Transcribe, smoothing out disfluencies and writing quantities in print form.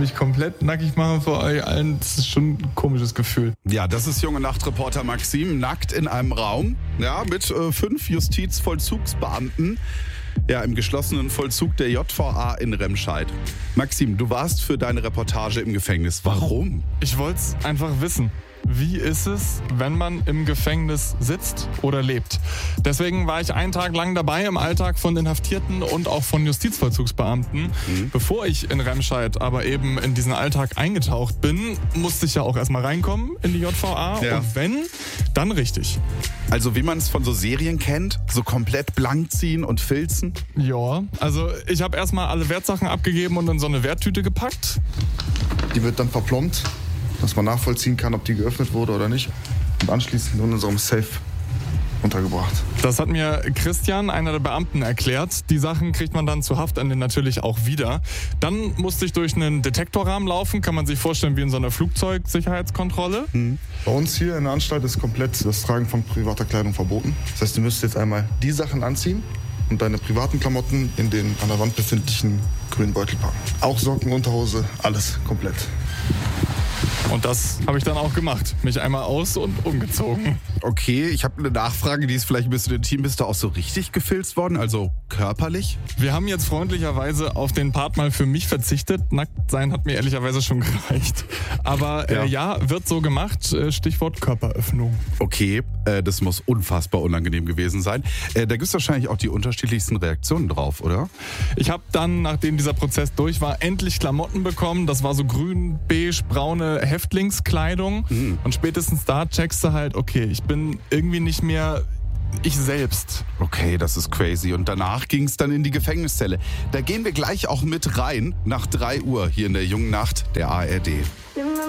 mich komplett nackig machen vor euch allen, das ist schon ein komisches Gefühl. Ja, das ist Junge Nacht-Reporter Maxim, nackt in einem Raum, ja, mit 5 Justizvollzugsbeamten. Ja, im geschlossenen Vollzug der JVA in Remscheid. Maxim, du warst für deine Reportage im Gefängnis. Warum? Ich wollte es einfach wissen. Wie ist es, wenn man im Gefängnis sitzt oder lebt? Deswegen war ich einen Tag lang dabei im Alltag von Inhaftierten und auch von Justizvollzugsbeamten. Bevor ich in Remscheid aber eben in diesen Alltag eingetaucht bin, musste ich ja auch erstmal reinkommen in die JVA. Ja. Und wenn, dann richtig. Also wie man es von so Serien kennt, so komplett blank ziehen und filzen? Ja, also ich habe erstmal alle Wertsachen abgegeben und in so eine Werttüte gepackt. Die wird dann verplombt, dass man nachvollziehen kann, ob die geöffnet wurde oder nicht. Und anschließend in unserem Safe untergebracht. Das hat mir Christian, einer der Beamten, erklärt. Die Sachen kriegt man dann zu Haftende natürlich auch wieder. Dann musste ich durch einen Detektorrahmen laufen, kann man sich vorstellen wie in so einer Flugzeugsicherheitskontrolle. Bei uns hier in der Anstalt ist komplett das Tragen von privater Kleidung verboten. Das heißt, du müsstest jetzt einmal die Sachen anziehen und deine privaten Klamotten in den an der Wand befindlichen grünen Beutel packen. Auch Socken, Unterhose, alles komplett. Und das habe ich dann auch gemacht. Mich einmal aus- und umgezogen. Okay, ich habe eine Nachfrage, die ist vielleicht ein bisschen intim. Bist du auch so richtig gefilzt worden, also körperlich? Wir haben jetzt freundlicherweise auf den Part mal für mich verzichtet. Nackt sein hat mir ehrlicherweise schon gereicht. Aber ja, wird so gemacht. Stichwort Körperöffnung. Okay, das muss unfassbar unangenehm gewesen sein. Da gibt es wahrscheinlich auch die unterschiedlichsten Reaktionen drauf, oder? Ich habe dann, nachdem dieser Prozess durch war, endlich Klamotten bekommen. Das war so grün, beige, braune Häftlingskleidung. Und spätestens da checkst du halt, okay, ich bin irgendwie nicht mehr ich selbst. Okay, das ist crazy. Und danach ging es dann in die Gefängniszelle. Da gehen wir gleich auch mit rein, nach 3 Uhr hier in der Jungen Nacht der ARD.